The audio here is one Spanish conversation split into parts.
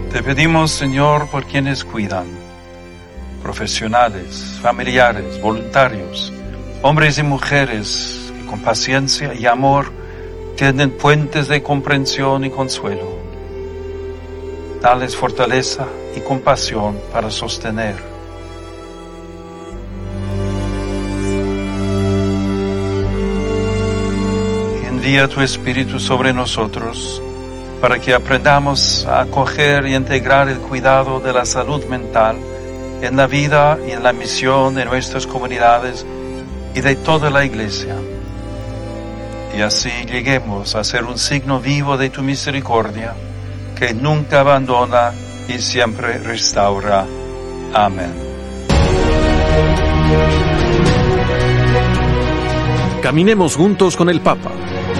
Te pedimos, Señor, por quienes cuidan, profesionales, familiares, voluntarios, hombres y mujeres que con paciencia y amor tienden puentes de comprensión y consuelo. Dales fortaleza y compasión para sostener. Envía tu Espíritu sobre nosotros para que aprendamos a acoger y integrar el cuidado de la salud mental en la vida y en la misión de nuestras comunidades y de toda la Iglesia. Y así lleguemos a ser un signo vivo de tu misericordia, que nunca abandona y siempre restaura. Amén. Caminemos juntos con el Papa.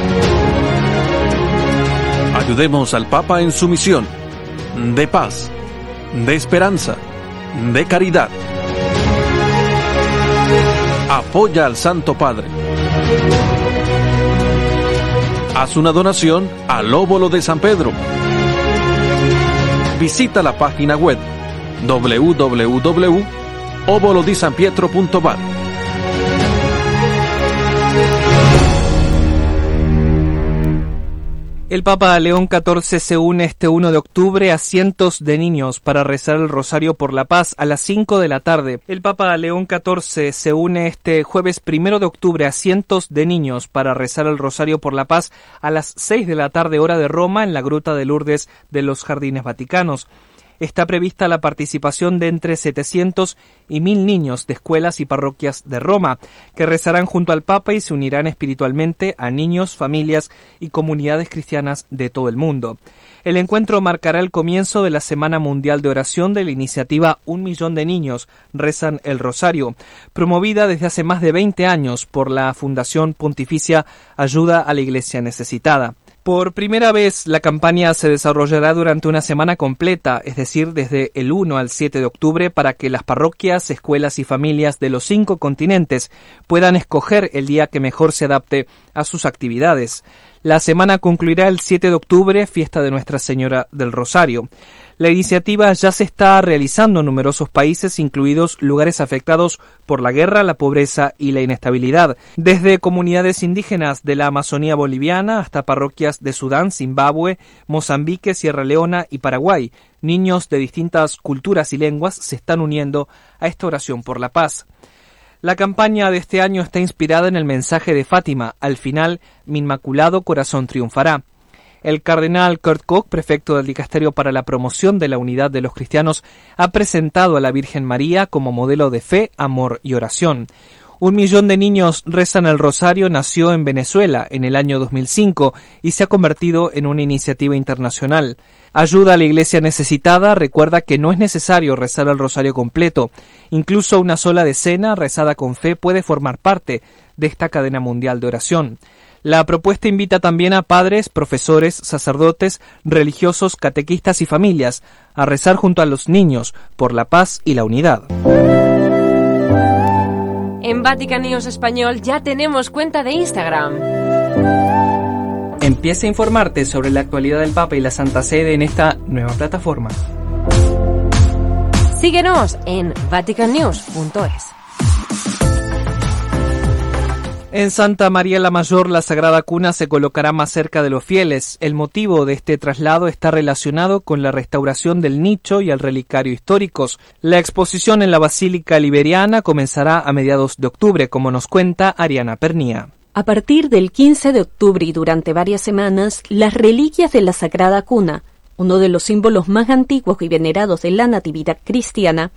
Ayudemos al Papa en su misión de paz, de esperanza, de caridad. Apoya al Santo Padre. Haz una donación al Óbolo de San Pedro. Visita la página web www.obolodisanpietro.vat. El Papa León XIV se une este 1 de octubre a cientos de niños para rezar el Rosario por la Paz a las 5 de la tarde. El Papa León XIV se une este jueves 1 de octubre a cientos de niños para rezar el Rosario por la Paz a las 6 de la tarde hora de Roma en la Gruta de Lourdes de los Jardines Vaticanos. Está prevista la participación de entre 700 y 1000 niños de escuelas y parroquias de Roma, que rezarán junto al Papa y se unirán espiritualmente a niños, familias y comunidades cristianas de todo el mundo. El encuentro marcará el comienzo de la Semana Mundial de Oración de la iniciativa 1 millón de niños rezan el Rosario, promovida desde hace más de 20 años por la Fundación Pontificia Ayuda a la Iglesia Necesitada. Por primera vez, la campaña se desarrollará durante una semana completa, es decir, desde el 1 al 7 de octubre, para que las parroquias, escuelas y familias de los 5 continentes puedan escoger el día que mejor se adapte a sus actividades. La semana concluirá el 7 de octubre, fiesta de Nuestra Señora del Rosario. La iniciativa ya se está realizando en numerosos países, incluidos lugares afectados por la guerra, la pobreza y la inestabilidad, desde comunidades indígenas de la Amazonía boliviana hasta parroquias de Sudán, Zimbabue, Mozambique, Sierra Leona y Paraguay. Niños de distintas culturas y lenguas se están uniendo a esta oración por la paz. La campaña de este año está inspirada en el mensaje de Fátima: al final, mi inmaculado corazón triunfará. El cardenal Kurt Koch, prefecto del Dicasterio para la Promoción de la Unidad de los Cristianos, ha presentado a la Virgen María como modelo de fe, amor y oración. 1 millón de niños rezan el Rosario nació en Venezuela en el año 2005 y se ha convertido en una iniciativa internacional. Ayuda a la Iglesia Necesitada recuerda que no es necesario rezar el Rosario completo. Incluso una sola decena rezada con fe puede formar parte de esta cadena mundial de oración. La propuesta invita también a padres, profesores, sacerdotes, religiosos, catequistas y familias a rezar junto a los niños por la paz y la unidad. En Vatican News Español ya tenemos cuenta de Instagram. Empieza a informarte sobre la actualidad del Papa y la Santa Sede en esta nueva plataforma. Síguenos en vaticannews.es. En Santa María la Mayor, la Sagrada Cuna se colocará más cerca de los fieles. El motivo de este traslado está relacionado con la restauración del nicho y el relicario históricos. La exposición en la Basílica Liberiana comenzará a mediados de octubre, como nos cuenta Ariana Pernía. A partir del 15 de octubre y durante varias semanas, las reliquias de la Sagrada Cuna, uno de los símbolos más antiguos y venerados de la Natividad cristiana,